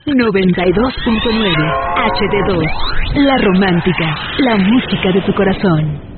92.9 HD2. La romántica, la música de tu corazón.